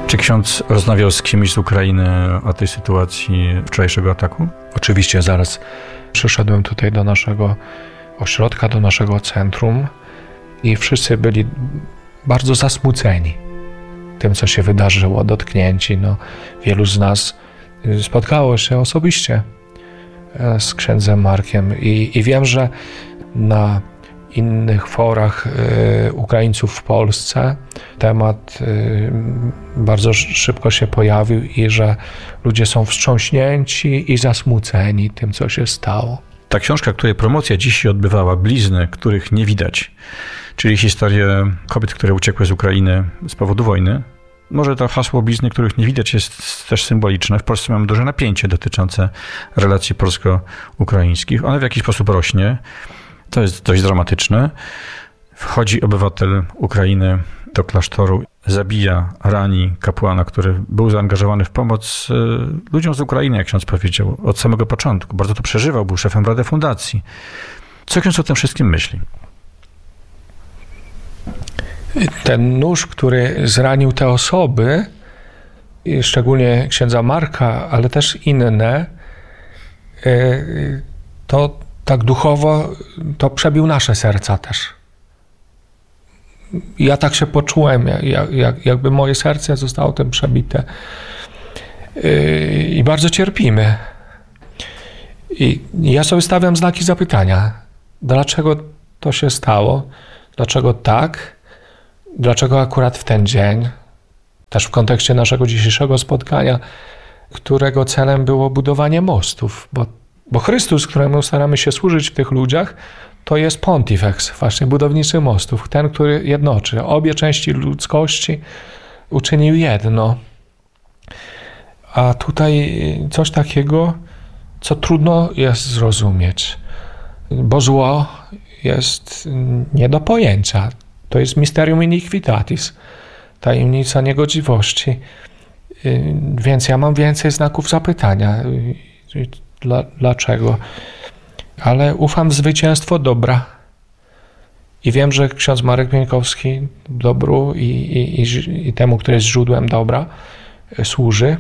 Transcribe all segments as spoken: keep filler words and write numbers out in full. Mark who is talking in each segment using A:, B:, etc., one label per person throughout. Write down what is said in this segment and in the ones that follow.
A: Czy ksiądz rozmawiał z kimś z Ukrainy o tej sytuacji wczorajszego ataku?
B: Oczywiście, zaraz przyszedłem tutaj do naszego ośrodka, do naszego centrum i wszyscy byli bardzo zasmuceni tym, co się wydarzyło, dotknięci. No, wielu z nas spotkało się osobiście z księdzem Markiem i, i wiem, że na innych forach y, Ukraińców w Polsce temat y, bardzo szybko się pojawił i że ludzie są wstrząśnięci i zasmuceni tym, co się stało.
A: Ta książka, której promocja dziś się odbywała, Blizny, których nie widać, czyli historię kobiet, które uciekły z Ukrainy z powodu wojny. Może to hasło Blizny, których nie widać, jest też symboliczne. W Polsce mamy duże napięcie dotyczące relacji polsko-ukraińskich. One w jakiś sposób rośnie. To jest dość dramatyczne. Wchodzi obywatel Ukrainy do klasztoru, zabija, rani kapłana, który był zaangażowany w pomoc ludziom z Ukrainy, jak ksiądz powiedział, od samego początku. Bardzo to przeżywał, był szefem Rady Fundacji. Co ksiądz o tym wszystkim myśli?
B: Ten nóż, który zranił te osoby, szczególnie księdza Marka, ale też inne, to tak duchowo to przebił nasze serca też. Ja tak się poczułem, jak, jak, jakby moje serce zostało tym przebite. I bardzo cierpimy. I ja sobie stawiam znaki zapytania. Dlaczego to się stało? Dlaczego tak? Dlaczego akurat w ten dzień? Też w kontekście naszego dzisiejszego spotkania, którego celem było budowanie mostów, bo Bo Chrystus, któremu staramy się służyć w tych ludziach, to jest pontifex, właśnie budowniczy mostów, ten, który jednoczy obie części ludzkości, uczynił jedno. A tutaj coś takiego, co trudno jest zrozumieć, bo zło jest nie do pojęcia. To jest mysterium iniquitatis, tajemnica niegodziwości. Więc ja mam więcej znaków zapytania. Dla, dlaczego? Ale ufam w zwycięstwo dobra. I wiem, że ksiądz Marek Pieńkowski dobru i, i, i, i temu, który jest źródłem dobra, służy.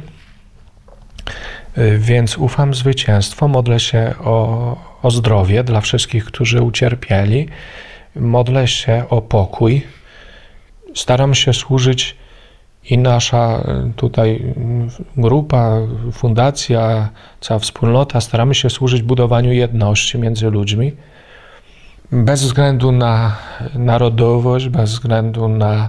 B: Więc ufam w zwycięstwo. Modlę się o, o zdrowie dla wszystkich, którzy ucierpieli. Modlę się o pokój. Staram się służyć i nasza tutaj grupa, fundacja, cała wspólnota, staramy się służyć budowaniu jedności między ludźmi. Bez względu na narodowość, bez względu na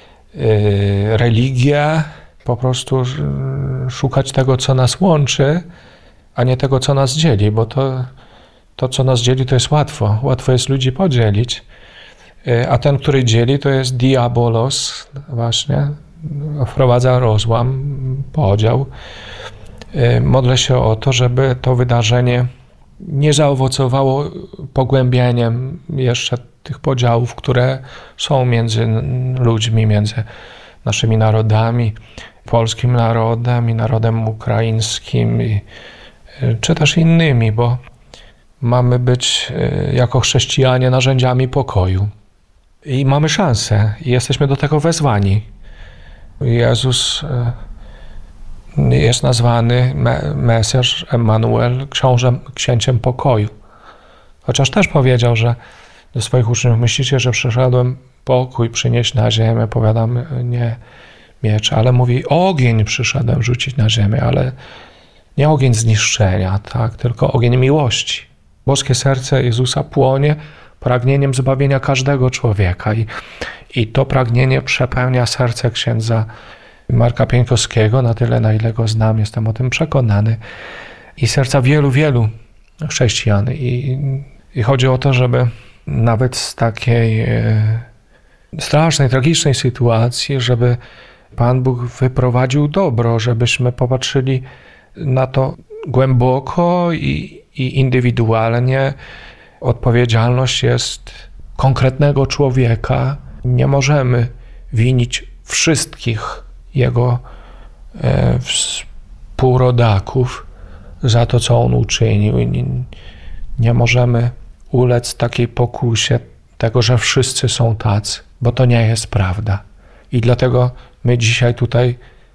B: y, religię, po prostu szukać tego, co nas łączy, a nie tego, co nas dzieli, bo to, to co nas dzieli, to jest łatwo. Łatwo jest ludzi podzielić, y, a ten, który dzieli, to jest diabolos właśnie, wprowadza rozłam, podział. Modlę się o to, żeby to wydarzenie nie zaowocowało pogłębieniem jeszcze tych podziałów, które są między ludźmi, między naszymi narodami, polskim narodem i narodem ukraińskim, i, czy też innymi, bo mamy być jako chrześcijanie narzędziami pokoju. I mamy szansę i jesteśmy do tego wezwani. Jezus jest nazwany Mesjasz, Emmanuel, książę, księciem pokoju. Chociaż też powiedział, że do swoich uczniów: myślicie, że przyszedłem pokój przynieść na ziemię? Powiadam, nie miecz, ale mówi: ogień przyszedłem rzucić na ziemię, ale nie ogień zniszczenia, tak, tylko ogień miłości. Boskie serce Jezusa płonie pragnieniem zbawienia każdego człowieka i, i to pragnienie przepełnia serce księdza Marka Pieńkowskiego, na tyle, na ile go znam, jestem o tym przekonany, i serca wielu, wielu chrześcijan. I, i chodzi o to, żeby nawet z takiej e, strasznej, tragicznej sytuacji, żeby Pan Bóg wyprowadził dobro, żebyśmy popatrzyli na to głęboko i, i indywidualnie. Odpowiedzialność jest konkretnego człowieka. Nie możemy winić wszystkich jego e, współrodaków za to, co on uczynił. Nie, nie możemy ulec takiej pokusie tego, że wszyscy są tacy, bo to nie jest prawda. I dlatego my dzisiaj tutaj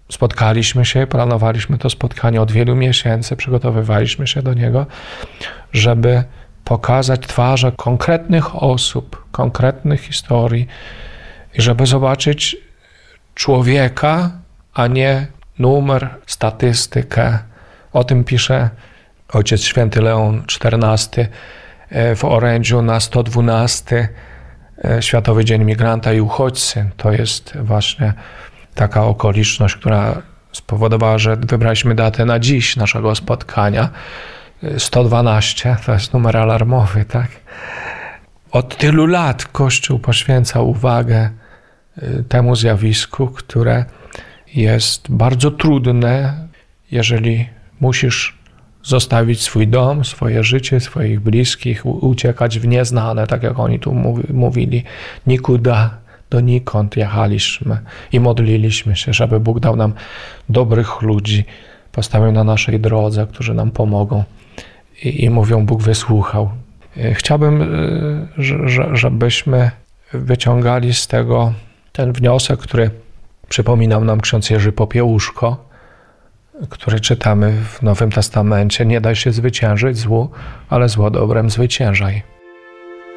B: spotkaliśmy się, planowaliśmy to spotkanie od wielu miesięcy, przygotowywaliśmy się do niego, żeby pokazać twarze konkretnych osób, konkretnych historii i żeby zobaczyć człowieka, a nie numer, statystykę. O tym pisze Ojciec Święty Leon czternasty w orędziu na sto dwunasty Światowy Dzień Migranta i Uchodźcy. To jest właśnie taka okoliczność, która spowodowała, że wybraliśmy datę na dziś naszego spotkania. sto dwanaście to jest numer alarmowy, tak? Od tylu lat Kościół poświęca uwagę temu zjawisku, które jest bardzo trudne, jeżeli musisz zostawić swój dom, swoje życie, swoich bliskich, uciekać w nieznane, tak jak oni tu mówili. Nikuda, donikąd jechaliśmy i modliliśmy się, żeby Bóg dał nam dobrych ludzi, postawił na naszej drodze, którzy nam pomogą. I, i mówią, Bóg wysłuchał. Chciałbym, żebyśmy wyciągali z tego ten wniosek, który przypominał nam ksiądz Jerzy Popiełuszko, który czytamy w Nowym Testamencie. Nie daj się zwyciężyć złu, ale zło dobrem zwyciężaj.